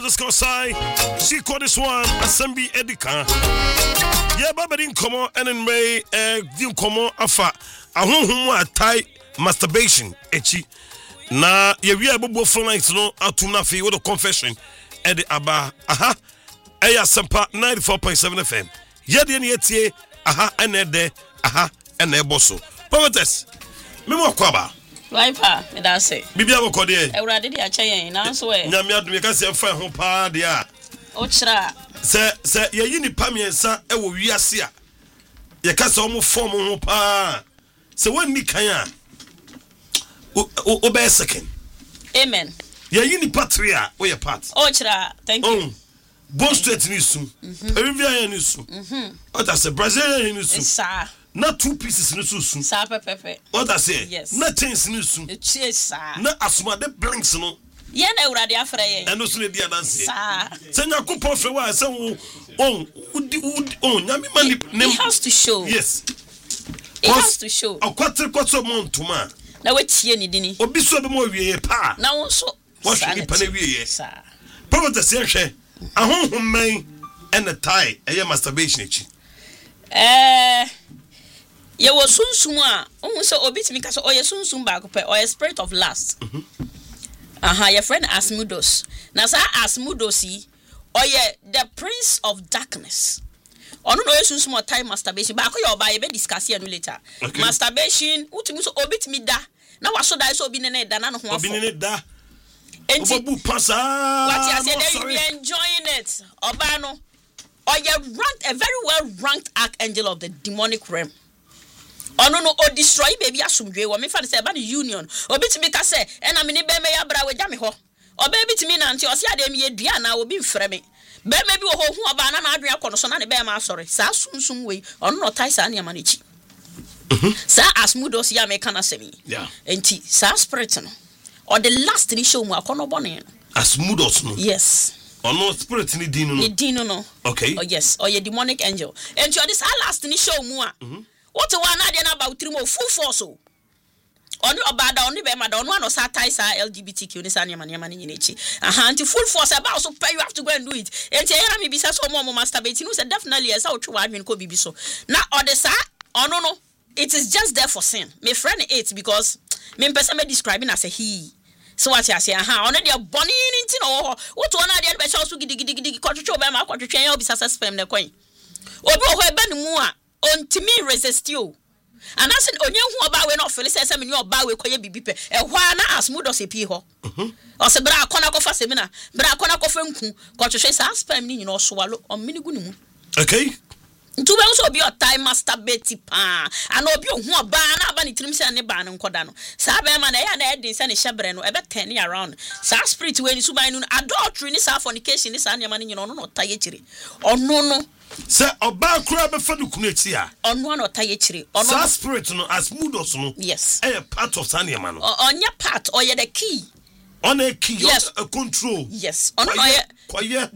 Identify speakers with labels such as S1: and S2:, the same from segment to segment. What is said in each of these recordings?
S1: underscore side. She called this one Assembly Edika. Yeah, Baba didn't come on and May didn't come on afa. I want Thai masturbation. Echi. Na we are both phone lines no atuna fi with a confession. Edi aba aha. Eya Sampa 94.7 FM. Yedi ni etie aha enede aha eneboso. Povertes. Memo kwaba.
S2: Wiper, me da say.
S1: Bibia mo kode.
S2: Ewurade de ache yen na so e.
S1: Nyame adum ye ka se fa ho pa de a.
S2: O chira.
S1: Se ye yi ni pamiensa e wo wiase a. Ye ka se o mo form ho pa. Se wonni kan a. O be second.
S2: Amen.
S1: Ye yi ni patria o ye part.
S2: O chira. Thank you.
S1: Bon straight ni su. Peruvian ni su. What I say Brazilian ni su.
S2: Sa.
S1: Not 2 pieces ni su.
S2: Sa pepe.
S1: What I say?
S2: Yes.
S1: Not chains ni su.
S2: Sa.
S1: Na asuma de blinks no.
S2: Ye na Ewurade afra yen.
S1: Eno so ne dia dance.
S2: Sa.
S1: Say Yakupon fe wa say nyame mani.
S2: He has to show.
S1: Yes.
S2: He has to show.
S1: Akwatre kwaso montuma.
S2: Na wetie ni dini.
S1: Obi so be mo wiye pa.
S2: Na won so.
S1: What should ni pa na wiye?
S2: Sa.
S1: Prophet say hwe. Ahonhomman and the tie masturbation echi.
S2: Ye wo sunsum a ohun se obi timi ka so oye sunsum ba ko pe oye spirit of lust. Your friend Asmodeus. Na sa Asmodeus yi oye the prince of darkness. Ono no sunsum o time masturbation ba ko ye oba ye be discuss here no later. Okay. Masturbation utimi so obi timi da na waso da so obi ne da na no ho afọ. Obi ne da. What you say that you be enjoying it. Obano. Or you ranked a very well ranked archangel of the demonic realm. Oh no, or destroy baby asumdwe. Or me fa say about the union. Or bit me ka say, and I mean be me ya bra we jam ho. Or baby to me na nti o sia dem ye dua na obi mfrɛ me. Be me bi wo ho oba na adwen akɔ so na ne be ma sorry. Sa sunsum we. Ono no tai sa na ma nechi. Sa Asmodeus ya me kana semi. Yeah. Enti sa spirit no. Or the last ni show mu akono bone.
S1: Asmodeus no.
S2: Yes.
S1: Or no spirit ni dino no.
S2: Ni dino no.
S1: Okay.
S2: Oh yes. Or your demonic angel. And you this last ni show mu a. What one na dey na about 3 more full force o. Oni obada oni be ma da ono no satai sa LGBTQ ni sa niam ni nyinechi. Anti full force about so pay you have to go and do it. Enti ya me bisa so mo masturbate no say definitely yes how twa adwen ko bibi so. Na odesa ono no it is just there for sin. My friend it because me person me describing as a he. So what you say on the bonny in no what one idea be so gidi kwatwetwe be ma kwatwetwe ya obi sasa spam na kwan. Obi o ho eba ne mu a ontimi resist you. And I said onye hu oba we no feel say me oba we koye bibi pe. E ho na Asmodeus epi ho. O se bra akona kofa semina, bra akona kofa nku, kwatwetwe sa spam ni nyina o swalo o mini gu ne mu.
S1: Okay.
S2: Ntuba so obi o time masturbate pa ana obi ohu oba na aba ni tirim se ne ba ne nkoda no sa ba ma na ya na edin se ne hyebre no ebe turn around sa spirit we ni suban no adultery ni sa fornication ni sa ne ma ne nyino no no taye kire ono no
S1: se oba kura be fa no kunu echi a
S2: ono no taye kire ono
S1: sa spirit no Asmodeus no
S2: yes
S1: a part of sa ne ma no
S2: onya part or the key
S1: on a key
S2: yes.
S1: A control
S2: yes on
S1: good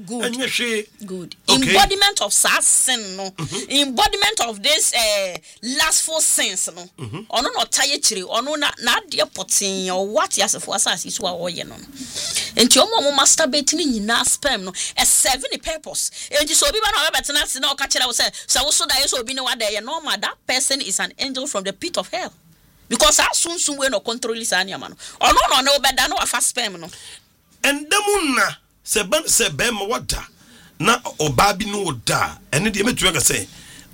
S2: good
S1: okay.
S2: Embodiment of sin no embodiment of this lustful sins no ono no taye kire ono na de potin or what yasefo asase so a woye no enti omo masturbate ni nyina spam no a serve the purpose enti so obi ba na obetena se na o ka kire wo say wo so da ye so obi ne wada ye normal that person is an angel from the pit of hell. Because as soon we no control this animal. Or no obeda no afa spam no. And
S1: demunna se ben wada na obabi no da. And the metu ka say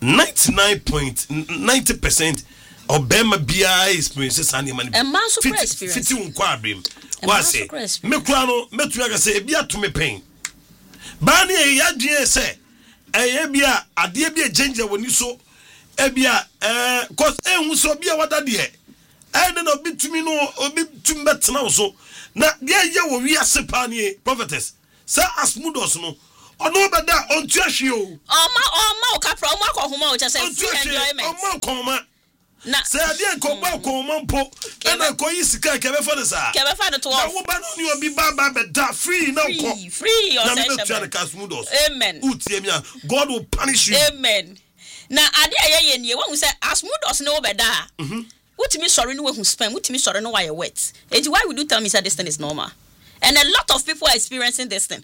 S1: 99.90% obema bia experiences animal.
S2: And man so experience.
S1: Fiti unkwa abrim. Wa say me kura no metu ka say bia to me pain. Ba na e yadie say e bia ade bia ginger woni so e bia cause ehun so bia wada de I don't know between no obi tumbe now so na dia ye wo wi ase pa ne prophetess say Asmodeus no ono beda ontu ahwe o oma o kapra oma ko homa o chese enjoyment oma koma na say dia ko ba ko mpo na ko yisika ke be for this a ke be fa to na wo ba no ni obi ba beda free na ko free o say Asmodeus amen utie mi God will punish you amen na ade aye nie wo say Asmodeus no beda Utimi sorry no we spam, utimi sorry no why wet. And why would you tell me that this thing is normal? And a lot of people are experiencing this thing.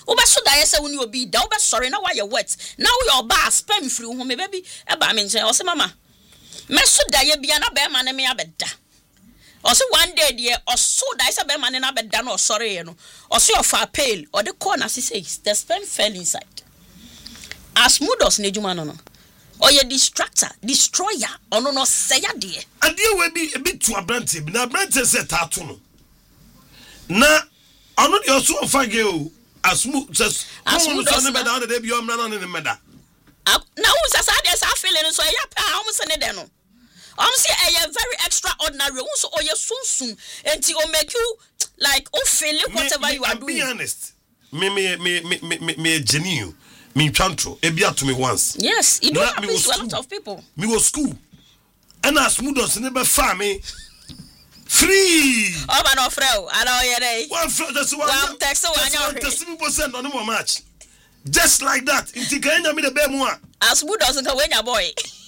S2: Uba so da say when you be da uba sorry na why you wet. Now your bar spam free ho me baby e ba me nche o say mama. Me so da ye bia na be ma na me abeda. O say one day there or so da say be ma na abeda no sorry ye no. O say of a pale or the corner says the sperm fell inside. Asmodos ne juma no. Or ye distractor, destroyer, or no say ya dear.
S1: And you will be a bit too abranted. Now, Branton said Tatuno. Now, I'm not your so fag you as smooth as I want to know about the baby. I'm not in the matter.
S2: Now, who's as I feel it, so I almost said it. I'm saying a very extraordinary, so or your soon, and to make you like, oh, feel whatever you are doing. Be
S1: honest. Me, genuine. Me chantro, ebia to me once.
S2: Yes, it don't happen to a lot of people.
S1: Me was school. And as Mudos never farm free.
S2: Oh, man, no frau. I know you're
S1: one frau, that's one
S2: text.
S1: One testimony on no match. Just like that. In Tigana, me the Bemwa.
S2: As Mudos and when your boy.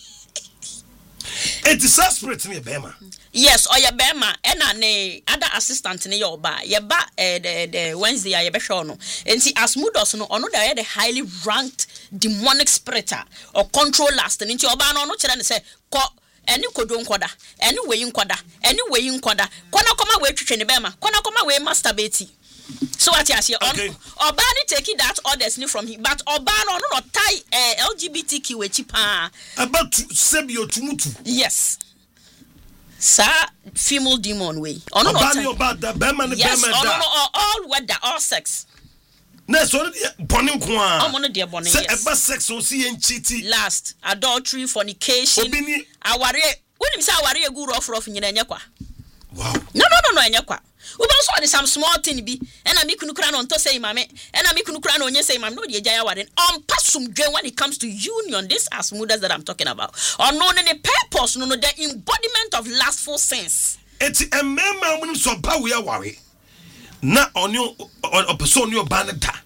S1: It is suspect me, Bema.
S2: Yes, or your Bema, and a other assistant in your bar. Your bar, the Wednesday, I be sure no. And see, as Mudos no, or no, they are the highly ranked demonic spirit or control last. And into your bar, no, children say, any kodon koda, any way in koda, any way in koda. Kona come away to Bema, kona come away masturbate. So what you say? Okay. Obani taking that orders from him, but Obano no tie LGBTQ chipa.
S1: About Sebio Tumutu.
S2: Yes. Sir, female demon way.
S1: Oh no, about the Bema.
S2: Yes, all weather, all sex.
S1: Next one, Bonim Kwa.
S2: I'm one of their bonnet.
S1: About sex, so see and cheating.
S2: Last, adultery, fornication. Our when you say our good off in Yakwa.
S1: Wow.
S2: No, Yakwa. We also some small thing be, and I make no crown on to say, mammy, and I make no crown on you say, mam, no, dear Jaya Warden. Passum when it comes to union, this as mothers that I'm talking about. Or no, the purpose, no, the embodiment of lustful sense.
S1: It's a member when so power we are worried. Not on your or person your baneta.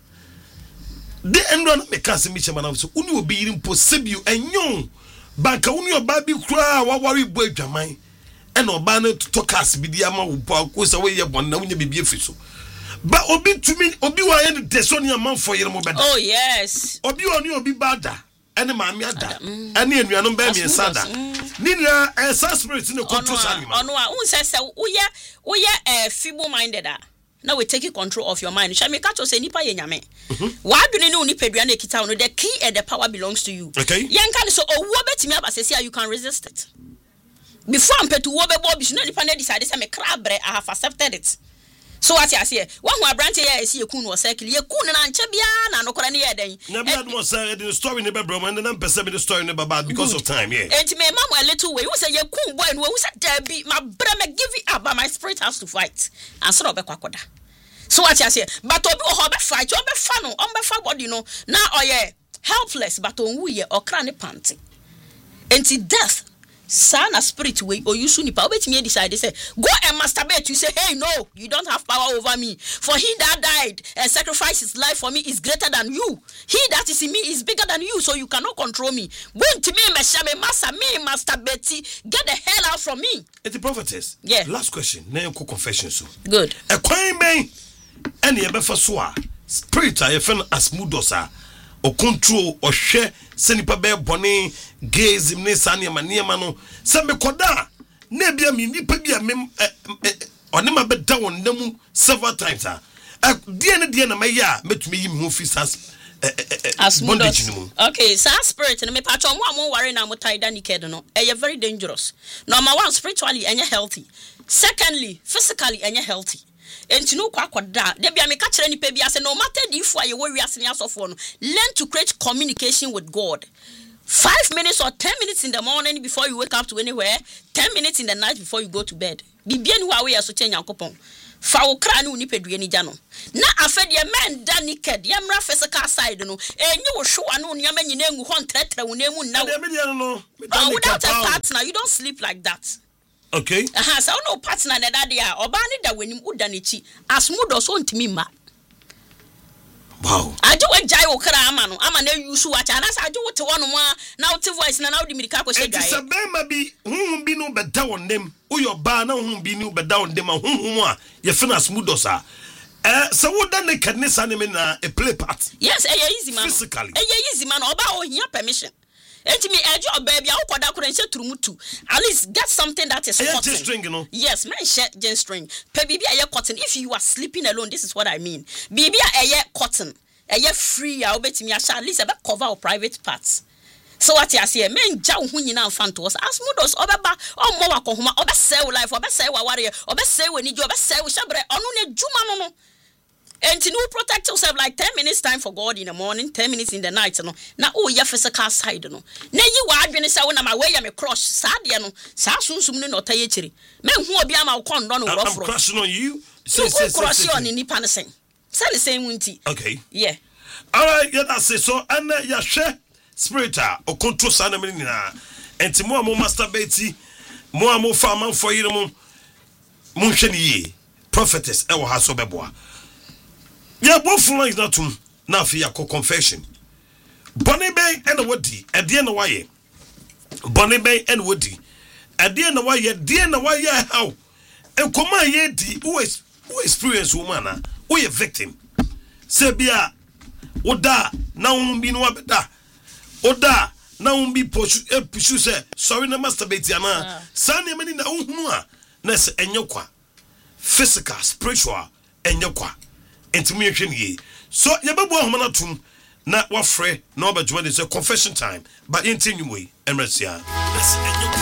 S1: The end run make us meet man so uni will be impossible and young. Banka uni your baby cry, what worry boy Jamai. And Obana to talk us be the amount of goes away one now in the baby official. But Obi to me, Obi wa end the Sonia month for your mobile.
S2: Oh, yes.
S1: Obi on you be bada. And the mammy ada. And then you are no baby and sada. Nina and suspects in the control.
S2: Oh, no, who says so? We are feeble minded. Now we take control of your mind. Shall me catch us any pay yame? Why do you know Nipediane Kitano? The key and the power belongs to you.
S1: Okay.
S2: Young can so or what bet me up as you can resist it. Before I'm pet to Wobbe Bob, you know the panel decided I'm a crab, I have accepted it. So what I say, one who branch here, I see a coon was circle, a coon and Chabiana, no Corania day.
S1: Never was the story in the bedroom, and then I'm perceiving the story in the bad because of time, yeah.
S2: And to me, Mamma, a little way, who say your coon boy, and who said there be my brother give it up, but my spirit has to fight. And so be quacoda. So what I say, but Obi or fight, you'll be funnel, on the far body, no, now or ye helpless, but on we or cranny panty. And to death. Sana spirit way or you soon wait me decide they say go and masturbate. You say, hey, no, you don't have power over me. For he that died and sacrificed his life for me is greater than you. He that is in me is bigger than you, so you cannot control me. When to me, masturbate, get the hell out from me.
S1: It's the prophetess.
S2: Yeah.
S1: Last question. Now confession so.
S2: Good.
S1: A coin may any ever for swa spirit I found as mudosa. O control or share senipa be boni gaze in Nisania Maniamano. Some koda nebia me nipabia mem or never bet down them several times. Dear Maya met me in office as bondage.
S2: Okay, so spirit and me patch on one more worry now mutai than you are very dangerous. Number one, spiritually and you're healthy. Secondly, physically and you're healthy. And to know kwakwa there be a me catch any baby I say no matter if why you worry as of one learn to create communication with God. 5 minutes or 10 minutes in the morning before you wake up to anywhere, 10 minutes in the night before you go to bed. Be bien wa we so change yankopon. Fa wo kra no nipedue ni gya no. Na afede men da naked, yemra physical side no. Enye wo hwa no nyama nyina engu ho ntretre wo na mu na. Without a partner, you don't sleep like that.
S1: Okay.
S2: So no partner na daddy a obani da wanim uda nechi asmudo so ntimi ma.
S1: Wow.
S2: Ajo we jai wo kra ama no ama na yusu acha na sa ajo wo te wono ma na wo te voice na wo di mirika ko she jai.
S1: It's a bema bi hunhum bi no beda won dem. Uyo ba na hunhum bi no beda won dem hunhum a ye fina asmudo sa. So what done the cadness anime na a play part?
S2: Yes, easy man.
S1: Physically.
S2: Easy man. Oba o here permission. Enti me ejo baby I koda ko nse turumutu. At least get something that is cotton.
S1: String, you know.
S2: Yes, man share gen string. Pe bibi aye cotton. If you are sleeping alone, this is what I mean. Bibi aye cotton. Aye free ya obetimi a at least about cover our private parts. So what you say men ja hu nyina mfanto was as mudos obeba ommo wakohoma obese life obese wa warrior obese we ni obese we shabre onu ne juma no. And to protect yourself like 10 minutes time for God in the morning, 10 minutes in the night, no. Now, oh, your physical side, no. Now you are going to say when I'm away, I'm a crush, sad, you know. Soon, not a yetri. Men who be my con, run I'm
S1: crushing on you.
S2: So, crush on in the panasing. Say the same winty.
S1: Okay.
S2: Yeah.
S1: All right, yeah, that's it. So, and ya share spirit, or control sanamina, and to more masturbate, more farmer for you, Muncheni, prophetess, our house of Bebois. Yeah, both lines not to now for your confession. Bonnie Bay and Woody, at the end of why. Bonnie Bay and Woody, at the end of why, dear, no why, how. And come on, ye, who experience woman, who a victim. Sebia, Oda, now be no better. Oda, now be pursue, sorry, no masturbate, Yana. Sunny many na unhua, Ness and Yokwa. Physical, spiritual, and Yokwa. Intimation ye. So yababo homanatum na wafre na obadwuma de say confession time but intinue we emresia.